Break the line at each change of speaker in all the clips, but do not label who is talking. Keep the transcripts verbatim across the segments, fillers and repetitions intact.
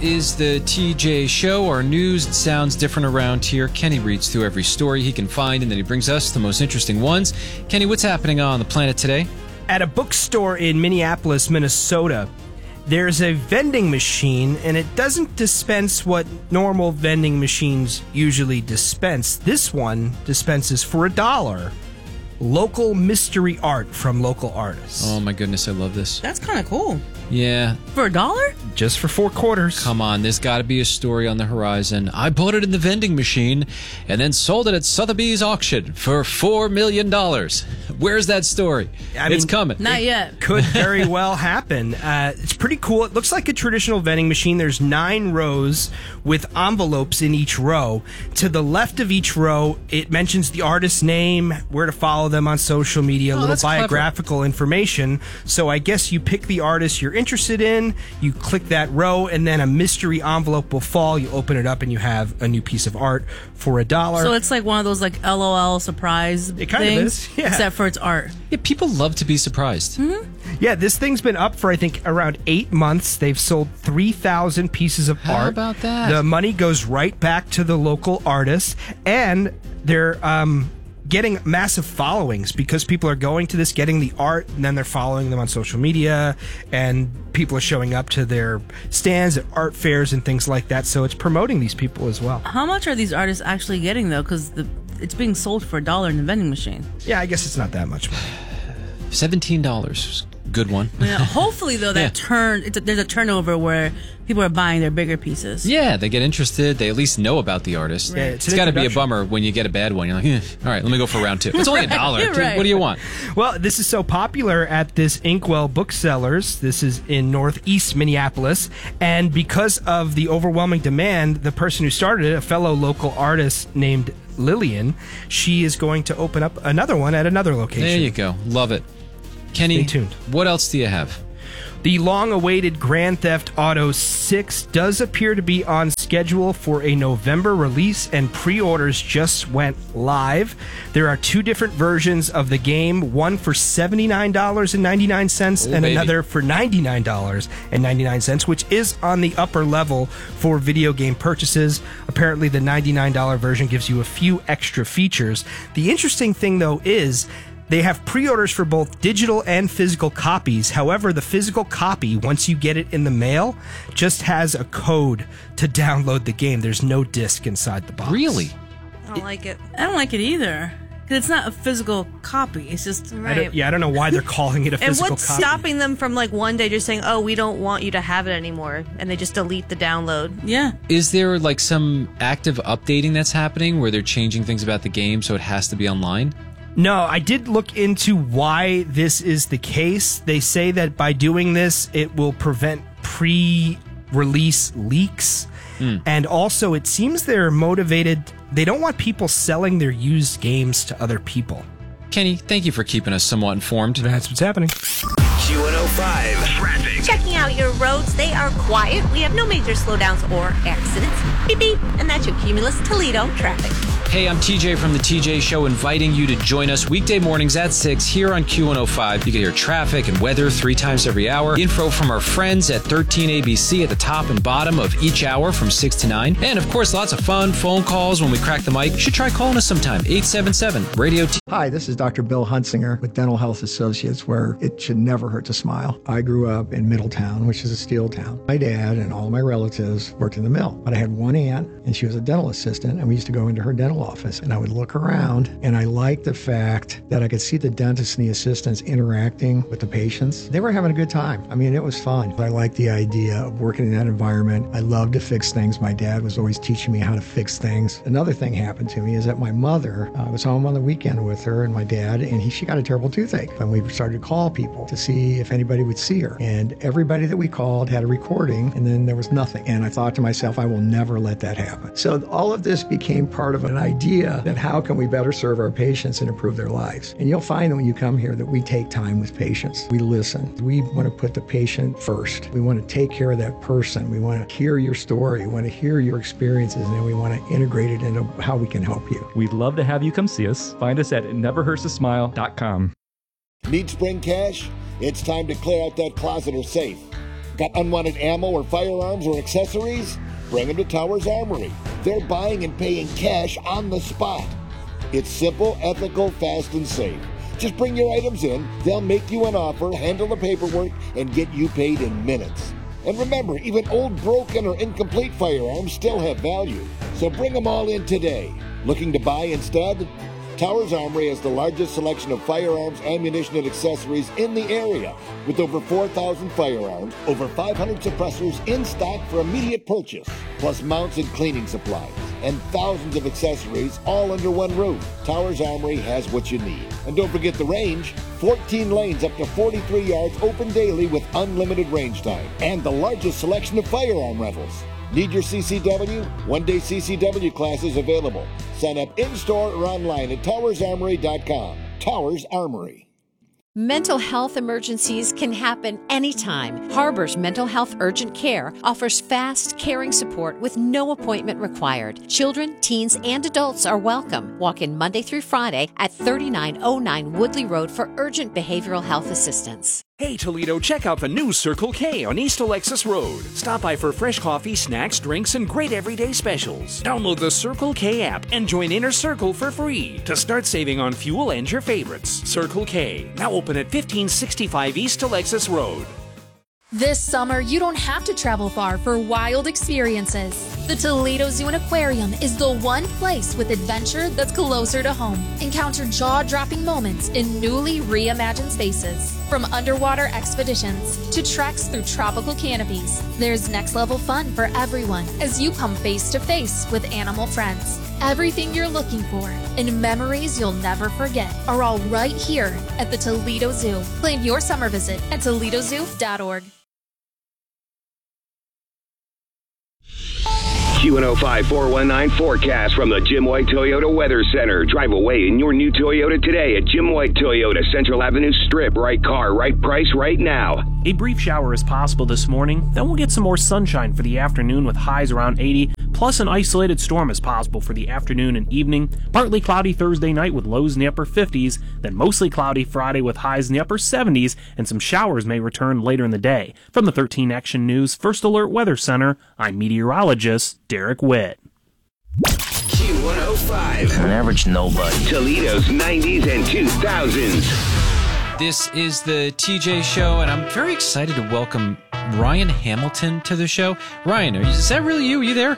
is the T J Show. Our news, it sounds different around here. Kenny reads through every story he can find, and then he brings us the most interesting ones. Kenny, what's happening on the planet today?
At a bookstore in Minneapolis, Minnesota, there's a vending machine, and it doesn't dispense what normal vending machines usually dispense. This one dispenses for a dollar. Local mystery art from local artists.
Oh my goodness, I love this.
That's kind of cool.
Yeah.
For a dollar?
Just for four quarters.
Come on, there's got to be a story on the horizon. I bought it in the vending machine and then sold it at Sotheby's auction for four million dollars. Where's that story?
I
it's
mean,
coming.
Not yet.
Could very well happen. Uh, it's pretty cool. It looks like a traditional vending machine. There's nine rows with envelopes in each row. To the left of each row, it mentions the artist's name, where to follow them on social media, a
Oh,
little
that's clever.
biographical information. So I guess you pick the artist you're interested in, you click that row, and then a mystery envelope will fall. You open it up, and you have a new piece of art for a dollar.
So it's like one of those like L O L surprise
It kind of
things,
is, yeah.
except for it's art.
Yeah, people love to be surprised.
Mm-hmm.
Yeah, this thing's been up for, I think, around eight months. They've sold three thousand pieces of
How
art.
about that?
The money goes right back to the local artists, and they're um, getting massive followings because people are going to this, getting the art, and then they're following them on social media, and people are showing up to their stands at art fairs and things like that, so it's promoting these people as well.
How much are these artists actually getting, though? Because it's being sold for a dollar in the vending machine.
Yeah, I guess it's not that much money.
seventeen dollars. Good one.
Yeah, hopefully, though, that
Yeah.
turn it's a, there's a turnover where people are buying their bigger pieces.
Yeah, they get interested. They at least know about the artist.
Yeah, it's
it's
an
got to be a
introduction.
bummer when you get a bad one. You're like, eh, all right, let me go for round two. It's only a dollar.
Right.
What do you want?
Well, this is so popular at this Inkwell Booksellers. This is in northeast Minneapolis. And because of the overwhelming demand, the person who started it, a fellow local artist named Lillian, she is going to open up another one at another location.
There you go. Love it. Kenny,
Stay tuned.
What else do you have?
The long-awaited Grand Theft Auto six does appear to be on schedule for a November release, and pre-orders just went live. There are two different versions of the game, one for seventy-nine dollars and ninety-nine cents
Oh,
and
baby.
another for ninety-nine dollars and ninety-nine cents, which is on the upper level for video game purchases. Apparently, the ninety-nine dollars version gives you a few extra features. The interesting thing, though, is they have pre-orders for both digital and physical copies. However, the physical copy, once you get it in the mail, just has a code to download the game. There's no disc inside the box.
Really?
I don't like it.
I don't like it either. Because it's not a physical copy. It's just...
I
Right.
don't, yeah, I don't know why they're calling it a
And
physical
what's
copy.
stopping them from like one day just saying, "Oh, we don't want you to have it anymore," and they just delete the download?
Yeah.
Is there like some active updating that's happening where they're changing things about the game so it has to be online?
No, I did look into why this is the case. They say that by doing this, it will prevent pre-release leaks.
Mm.
And also, it seems they're motivated. They don't want people selling their used games to other people.
Kenny, thank you for keeping us somewhat informed.
That's what's happening.
Q one oh five Traffic.
Checking out your roads, they are quiet. We have no major slowdowns or accidents. Beep beep. And that's your Cumulus Toledo traffic.
Hey, I'm T J from the T J Show, inviting you to join us weekday mornings at six here on Q one oh five. You can hear traffic and weather three times every hour. Info from our friends at thirteen A B C at the top and bottom of each hour from six to nine. And, of course, lots of fun phone calls when we crack the mic. You should try calling us sometime. eight seven seven radio T.
Hi, this is Doctor Bill Hunsinger with Dental Health Associates, where it should never hurt to smile. I grew up in Middletown, which is a steel town. My dad and all of my relatives worked in the mill, but I had one aunt, and she was a dental assistant, and we used to go into her dental office, and I would look around, and I liked the fact that I could see the dentists and the assistants interacting with the patients. They were having a good time. I mean, it was fun. I liked the idea of working in that environment. I loved to fix things. My dad was always teaching me how to fix things. Another thing happened to me is that my mother, uh, I was home on the weekend with her and my dad, and he, she got a terrible toothache. And we started to call people to see if anybody would see her. And everybody that we called had a recording, and then there was nothing. And I thought to myself, I will never let that happen. So all of this became part of an idea that how can we better serve our patients and improve their lives. And you'll find that when you come here that we take time with patients. We listen. We want to put the patient first. We want to take care of that person. We want to hear your story. We want to hear your experiences, and then we want to integrate it into how we can help you.
We'd love to have you come see us. Find us at never hurts to smile dot com.
Need spring cash? It's time to clear out that closet or safe. Got unwanted ammo or firearms or accessories? Bring them to Towers Armory. They're buying and paying cash on the spot. It's simple, ethical, fast, and safe. Just bring your items in, they'll make you an offer, handle the paperwork, and get you paid in minutes. And remember, even old, broken, or incomplete firearms still have value. So bring them all in today. Looking to buy instead? Towers Armory has the largest selection of firearms, ammunition, and accessories in the area, with over four thousand firearms, over five hundred suppressors in stock for immediate purchase, plus mounts and cleaning supplies, and thousands of accessories all under one roof. Towers Armory has what you need. And don't forget the range, fourteen lanes up to forty-three yards open daily with unlimited range time, and the largest selection of firearm rentals. Need your C C W? One-day C C W classes available. Sign up in-store or online at towers armory dot com. Towers Armory.
Mental health emergencies can happen anytime. Harbor's Mental Health Urgent Care offers fast, caring support with no appointment required. Children, teens, and adults are welcome. Walk in Monday through Friday at thirty-nine oh nine Woodley Road for urgent behavioral health assistance.
Hey Toledo, check out the new Circle K on East Alexis Road. Stop by for fresh coffee, snacks, drinks, and great everyday specials. Download the Circle K app and join Inner Circle for free to start saving on fuel and your favorites. Circle K, now open at fifteen sixty-five East Alexis Road.
This summer, you don't have to travel far for wild experiences. The Toledo Zoo and Aquarium is the one place with adventure that's closer to home. Encounter jaw-dropping moments in newly reimagined spaces. From underwater expeditions to treks through tropical canopies, there's next-level fun for everyone as you come face-to-face with animal friends. Everything you're looking for and memories you'll never forget are all right here at the Toledo Zoo. Plan your summer visit at toledo zoo dot org.
Q one oh five four one nine forecast from the Jim White Toyota Weather Center. Drive away in your new Toyota today at Jim White Toyota, Central Avenue Strip. Right car, right price, right now.
A brief shower is possible this morning. Then we'll get some more sunshine for the afternoon with highs around eighty. Plus an isolated storm is possible for the afternoon and evening. Partly cloudy Thursday night with lows in the upper fifties. Then mostly cloudy Friday with highs in the upper seventies. And some showers may return later in the day. From the thirteen Action News First Alert Weather Center, I'm meteorologist Derek Witt.
Q one oh five.
An average nobody.
Toledo's nineties and two thousands.
This is the T J Show, and I'm very excited to welcome Ryan Hamilton to the show. Ryan, are you, is that really you? Are you there?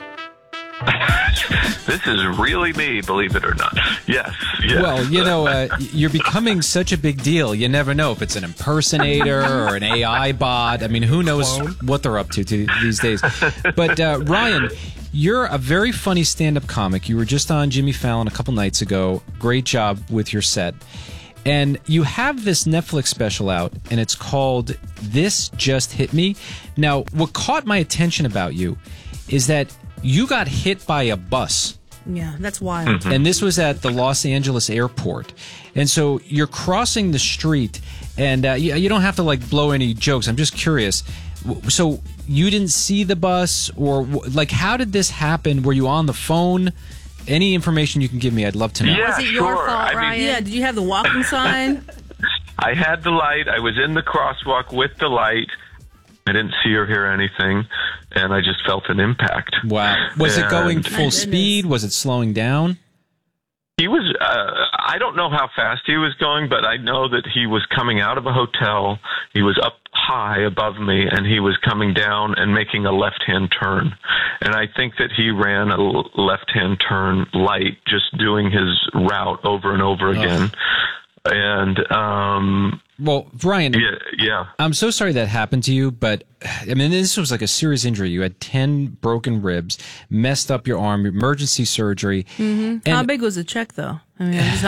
This is really me, believe it or not. Yes, yes.
Well, you know, uh, you're becoming such a big deal. You never know if it's an impersonator or an A I bot. I mean, who knows what they're up to, to these days. But, uh, Ryan, you're a very funny stand-up comic. You were just on Jimmy Fallon a couple nights ago. Great job with your set. And you have this Netflix special out, and it's called This Just Hit Me. Now, what caught my attention about you is that you got hit by a bus.
Yeah, that's wild.
Mm-hmm. And this was at the Los Angeles airport. And so you're crossing the street, and uh, you, you don't have to, like, blow any jokes. I'm just curious. So you didn't see the bus? Or, like, how did this happen? Were you on the phone? Any information you can give me, I'd love to know.
Yeah,
was it your
sure.
fault,
I
Ryan?
mean,
yeah, did you have the walking sign?
I had the light. I was in the crosswalk with the light. I didn't see or hear anything, and I just felt an impact.
Wow. Was
and
it going full speed? Was it slowing down?
He was, uh, I don't know how fast he was going, but I know that he was coming out of a hotel. He was up high above me, and he was coming down and making a left-hand turn. And I think that he ran a left-hand turn light, just doing his route over and over again. Oh. And, um...
Well, Brian,
yeah, yeah.
I'm so sorry that happened to you, but I mean, this was like a serious injury. You had ten broken ribs, messed up your arm, emergency surgery.
Mm-hmm.
And
how big was the check, though? I mean, I, just,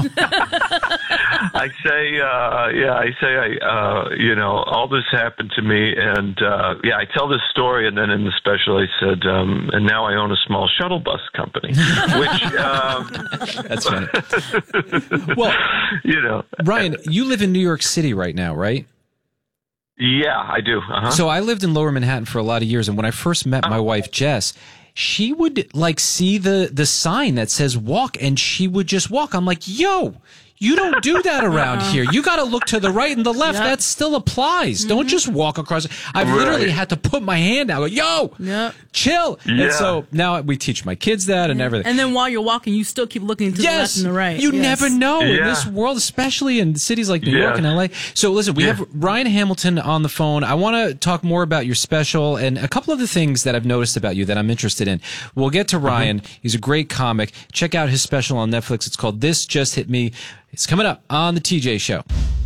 I say, uh, yeah, I say, I, uh, you know, all this happened to me, and uh, yeah, I tell this story, and then in the special, I said, um, and now I own a small shuttle bus company, which um,
that's funny. Well,
you know,
Ryan, you live in New York City right now, right?
Yeah, I do. Uh-huh.
So I lived in Lower Manhattan for a lot of years, and when I first met my wife, Jess, she would like see the, the sign that says walk, and she would just walk. I'm like, yo, You don't do that around
Uh-uh.
here. You got to look to the right and the left.
Yep.
That still applies. Don't just walk across. I've
Right.
literally had to put my hand out. Go, yo,
Yep.
chill.
Yeah.
And so now we teach my kids that and everything.
And then while you're walking, you still keep looking to the left
Yes,
and the right.
you
Yes.
never know in
Yeah.
this world, especially in cities like New York
Yeah.
and L A. So listen, we
Yeah.
have Ryan Hamilton on the phone. I want to talk more about your special and a couple of the things that I've noticed about you that I'm interested in. We'll get to Ryan. He's a great comic. Check out his special on Netflix. It's called This Just Hit Me. It's coming up on the T J Show.